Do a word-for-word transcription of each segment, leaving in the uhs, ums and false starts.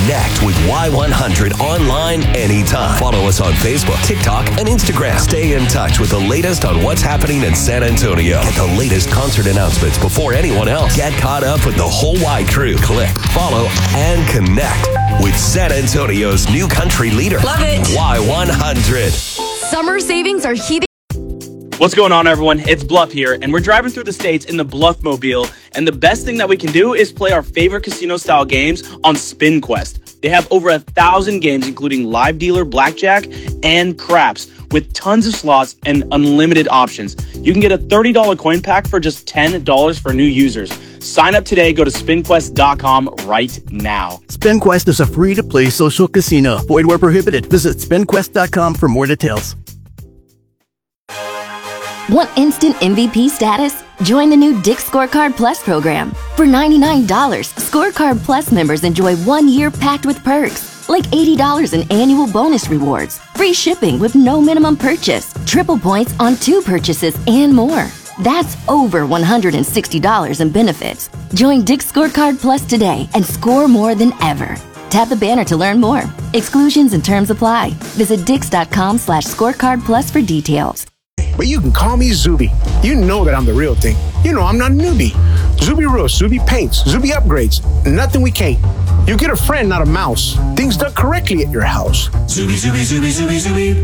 Connect with Y one hundred online anytime. Follow us on Facebook, TikTok, and Instagram. Stay in touch with the latest on what's happening in San Antonio. Get the latest concert announcements before anyone else. Get caught up with the whole Y crew. Click, follow, and connect with San Antonio's new country leader. Love it. Y one hundred. Summer savings are heating. What's going on, everyone? It's Bluff here, and we're driving through the states in the Bluff Mobile, and the best thing that we can do is play our favorite casino-style games on Spin Quest. They have over a thousand games, including live dealer, blackjack, and craps, with tons of slots and unlimited options. You can get a thirty dollars coin pack for just ten dollars for new users. Sign up today. Go to spin quest dot com right now. SpinQuest is a free-to-play social casino. Void where prohibited. Visit spin quest dot com for more details. Want instant M V P status? Join the new Dick's Scorecard Plus program. For ninety-nine dollars, Scorecard Plus members enjoy one year packed with perks, like eighty dollars in annual bonus rewards, free shipping with no minimum purchase, triple points on two purchases, and more. That's over one hundred sixty dollars in benefits. Join Dick's Scorecard Plus today and score more than ever. Tap the banner to learn more. Exclusions and terms apply. Visit dix dot com slash scorecard plus for details. But you can call me Zuby. You know that I'm the real thing. You know I'm not a newbie. Zuby roofs, Zuby paints, Zuby upgrades. Nothing we can't. You get a friend, not a mouse. Things done correctly at your house. Zuby, Zuby, Zuby, Zuby, Zuby,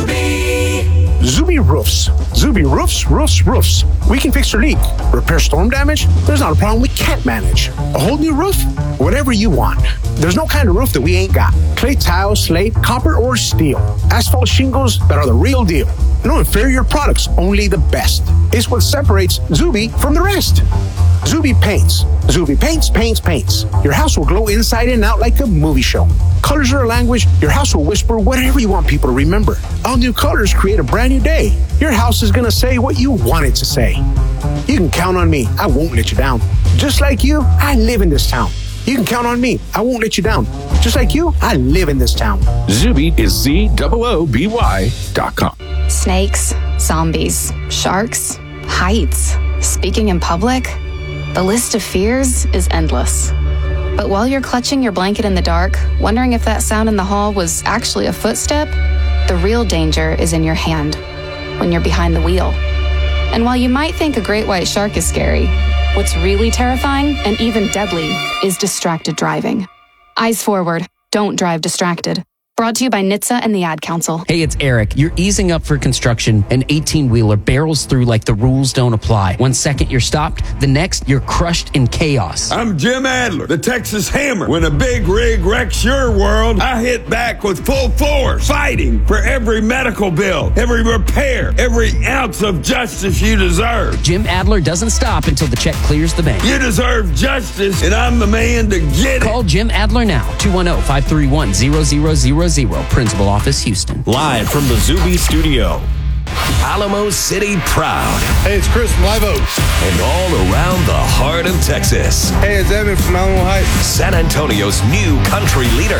Zuby. Zuby roofs. Zuby roofs, roofs, roofs. We can fix your leak. Repair storm damage. There's not a problem we can't manage. A whole new roof? Whatever you want. There's no kind of roof that we ain't got. Clay tile, slate, copper, or steel. Asphalt shingles that are the real deal. No inferior products, only the best. It's what separates Zuby from the rest. Zuby paints. Zuby paints, paints, paints. Your house will glow inside and out like a movie show. Colors are a language. Your house will whisper whatever you want people to remember. All new colors create a brand new day. Your house is going to say what you want it to say. You can count on me. I won't let you down. Just like you, I live in this town. You can count on me. I won't let you down. Just like you, I live in this town. Zuby is Z O O B Y dot com. Snakes, zombies, sharks, heights, speaking in public. The list of fears is endless. But while you're clutching your blanket in the dark, wondering if that sound in the hall was actually a footstep, the real danger is in your hand, when you're behind the wheel. And while you might think a great white shark is scary, what's really terrifying and even deadly is distracted driving. Eyes forward, don't drive distracted. Brought to you by N H T S A and the Ad Council. Hey, it's Eric. You're easing up for construction. An eighteen-wheeler barrels through like the rules don't apply. One second you're stopped, the next you're crushed in chaos. I'm Jim Adler, the Texas Hammer. When a big rig wrecks your world, I hit back with full force, fighting for every medical bill, every repair, every ounce of justice you deserve. Jim Adler doesn't stop until the check clears the bank. You deserve justice, and I'm the man to get it. Call Jim Adler now, two one zero, five three one, zero zero zero zero, Principal Office, Houston. Live from the Zuby Studio. Alamo City proud. Hey, it's Chris from Live Oak. And all around the heart of Texas. Hey, it's Evan from Alamo Heights. San Antonio's new country leader.